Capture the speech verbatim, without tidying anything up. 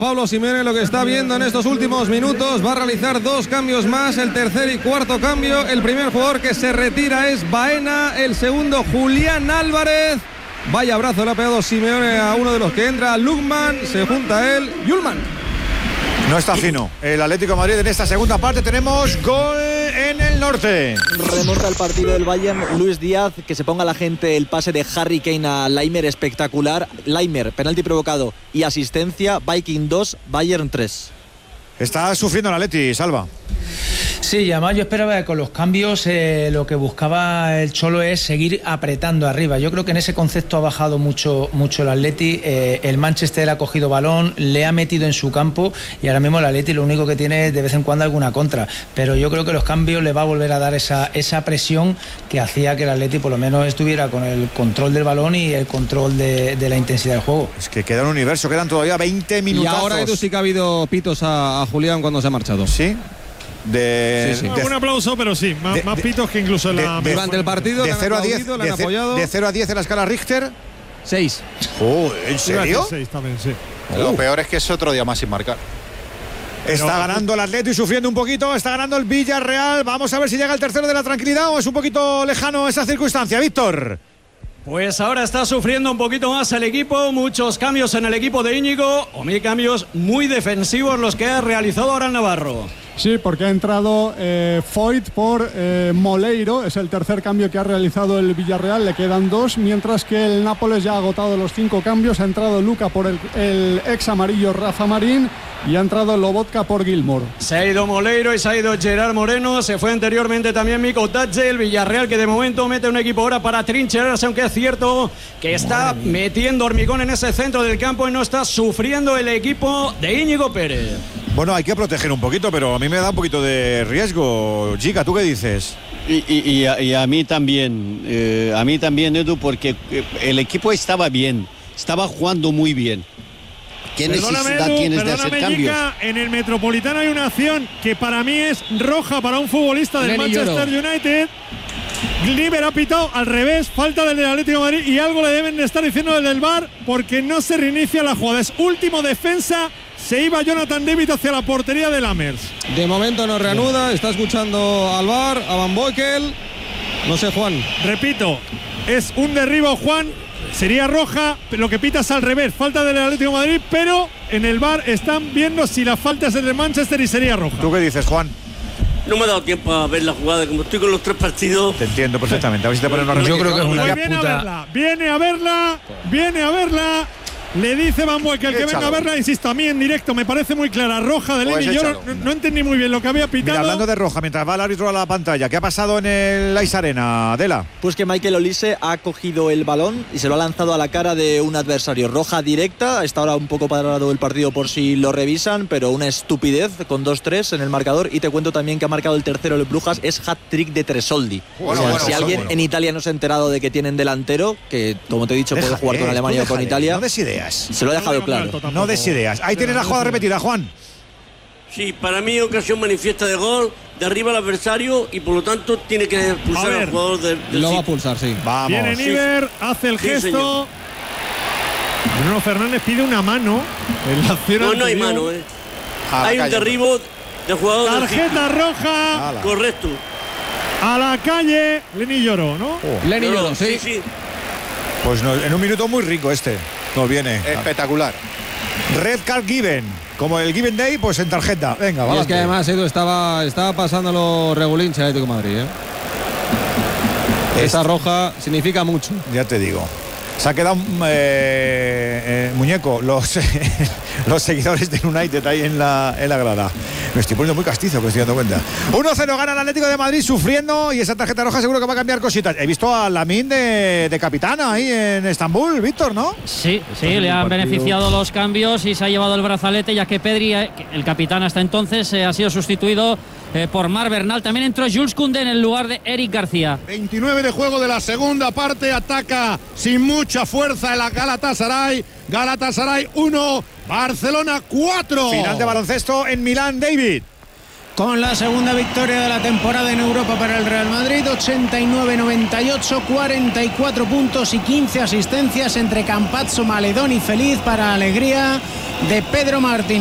Pablo Simeone lo que está viendo en estos últimos minutos, va a realizar dos cambios más, el tercer y cuarto cambio. El primer jugador que se retira es Baena, el segundo Julián Álvarez. Vaya abrazo le ha pegado Simeone a uno de los que entra, Lukman, se junta a él, Yulman. No está fino el Atlético de Madrid en esta segunda parte. Tenemos gol en el norte. Remonta el partido del Bayern Luis Díaz, que se ponga la gente el pase de Harry Kane a Laimer, espectacular. Laimer, penalti provocado y asistencia. Viking dos, Bayern tres. Está sufriendo el Atleti, Salva. Sí, y además yo esperaba que con los cambios eh, lo que buscaba el Cholo es seguir apretando arriba. Yo creo que en ese concepto ha bajado mucho, mucho el Atleti. Eh, el Manchester ha cogido balón, le ha metido en su campo y ahora mismo el Atleti lo único que tiene es de vez en cuando alguna contra. Pero yo creo que los cambios le va a volver a dar esa, esa presión que hacía que el Atleti por lo menos estuviera con el control del balón y el control de, de la intensidad del juego. Es que queda un universo, quedan todavía veinte minutos. Y ahora Edu sí que ha habido pitos a, a Julián cuando se ha marchado. Sí. De, sí, sí. de, un aplauso, pero sí, más, de, más pitos que incluso en de, la de, durante el partido. De cero a diez, le han apoyado. De cero a diez en la escala Richter. seis. Oh, ¿en serio? seis también, sí. Lo peor es que es otro día más sin marcar. Está Pero, ganando el Atleti y sufriendo un poquito. Está ganando el Villarreal. Vamos a ver si llega el tercero de la tranquilidad o es un poquito lejano esa circunstancia. Víctor. Pues ahora está sufriendo un poquito más el equipo, muchos cambios en el equipo de Íñigo, o mil cambios muy defensivos los que ha realizado ahora el Navarro. Sí, porque ha entrado eh, Foyt por eh, Moleiro, es el tercer cambio que ha realizado el Villarreal, le quedan dos, mientras que el Nápoles ya ha agotado los cinco cambios, ha entrado Luca por el, el ex amarillo Rafa Marín y ha entrado Lobotka por Gilmour. Se ha ido Moleiro y se ha ido Gerard Moreno, se fue anteriormente también Miko Tatze, el Villarreal que de momento mete un equipo ahora para trincherarse, aunque es cierto que está metiendo hormigón en ese centro del campo y no está sufriendo el equipo de Íñigo Pérez. Bueno, hay que proteger un poquito, pero a mí me da un poquito de riesgo. Chica, ¿tú qué dices? Y, y, y, a, y a mí también, eh, a mí también, Edu, porque el equipo estaba bien, estaba jugando muy bien. ¿Qué perdóname, necesidad Edu, tienes de hacer cambios? Yica, en el Metropolitano hay una acción que para mí es roja para un futbolista del Lenny Manchester Lloro. United. Gliber ha pitado al revés, falta del Atlético de Madrid y algo le deben de estar diciendo desde el V A R porque no se reinicia la jugada. Es último defensa. Se iba Jonathan David hacia la portería de Lammers. De momento no reanuda, está escuchando al V A R, a Van Boekel. No sé, Juan. Repito, es un derribo, Juan. Sería roja, lo que pita es al revés. Falta del Atlético de Madrid, pero en el V A R están viendo si la falta es del Manchester y sería roja. ¿Tú qué dices, Juan? No me ha dado tiempo a ver la jugada, como estoy con los tres partidos. Te entiendo perfectamente. A ver si te ponen una Yo creo que es una Pues viene a puta. verla, viene a verla, viene a verla. Le dice Van Boekel que venga a verla, insisto, a mí en directo me parece muy clara, roja de Pues Lenny. Yo échalo. no, no entendí muy bien lo que había pitado. Mira, hablando de roja, mientras va el árbitro a la pantalla, ¿qué ha pasado en el Ice Arena, Adela? Pues que Michael Olise ha cogido el balón y se lo ha lanzado a la cara de un adversario. Roja directa, está ahora un poco parado el partido por si lo revisan, pero una estupidez con dos tres en el marcador. Y te cuento también que ha marcado el tercero el Brujas, es hat-trick de Tresoldi. Bueno, o sea, bueno, si bueno, alguien bueno. en Italia no se ha enterado de que tienen delantero, que como te he dicho puede Déjale, jugar con tú Alemania o con déjale, Italia, No des ideas. se lo ha dejado claro. No des ideas. Ahí tienes la jugada repetida, Juan. Sí, para mí ocasión manifiesta de gol, derriba al adversario y por lo tanto tiene que expulsar ver. al jugador del, del Lo va a City. pulsar, sí. Vamos. Viene Niver, hace el Sí, gesto. señor. Bruno Fernández pide una mano en la acción No, no hay anterior. mano, eh. A la Hay un calle. derribo del jugador del City. Tarjeta roja Ala. Correcto. a la calle. Lenny lloró, ¿no? Lenny No, Lloro, sí. sí. Pues no, en un minuto muy rico este. Nos viene. Espectacular. Red Card Given. Como el Given Day, pues en tarjeta. Venga, Y vamos. es que además Edu estaba, estaba pasándolo regulín el Atlético de Madrid, ¿eh? Esa roja significa mucho. Ya te digo. Se ha quedado eh, eh, muñeco los, los seguidores del United ahí en la, en la grada. Me estoy poniendo muy castizo, que estoy dando cuenta. uno cero gana el Atlético de Madrid sufriendo y esa tarjeta roja seguro que va a cambiar cositas. He visto a Lamine de, de capitana ahí en Estambul, Víctor, ¿no? Sí, sí, le han beneficiado los cambios y se ha llevado el brazalete, ya que Pedri, eh, el capitán hasta entonces, eh, ha sido sustituido eh, por Mar Bernal. También entró Jules Koundé en el lugar de Eric García. veintinueve de juego de la segunda parte, ataca sin mucha fuerza el Galatasaray. Galatasaray uno, Barcelona cuatro. Final de baloncesto en Milán, David. con la segunda victoria de la temporada en Europa para el Real Madrid, ochenta y nueve noventa y ocho, cuarenta y cuatro puntos y quince asistencias entre Campazzo, Maledón y Feliz, para alegría de Pedro Martín.